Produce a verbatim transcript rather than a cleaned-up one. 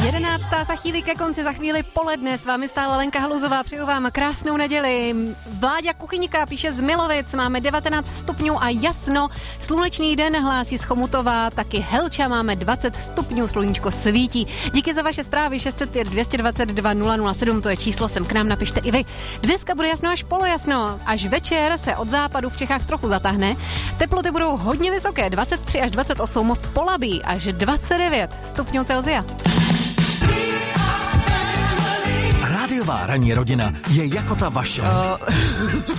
jedenáctá za chvíli ke konci, za chvíli poledne. S vámi stále Lenka Haluzová, přeju vám krásnou neděli. Vláďa Kuchyňka píše z Milovic, máme devatenáct stupňů a jasno. Slunečný den hlásí z Chomutová, taky Helča, máme dvacet stupňů, sluníčko svítí. Díky za vaše zprávy, šest set pět dvě dva dva nula nula sedm, to je číslo, sem k nám napište i vy. Dneska bude jasno až polojasno, až večer se od západu v Čechách trochu zatáhne. Teploty budou hodně vysoké, dvacet tři až dvacet osm, v Polabí až dvacet devět stupňů Celsia. Rádiová ranní rodina je jako ta vaše. Uh,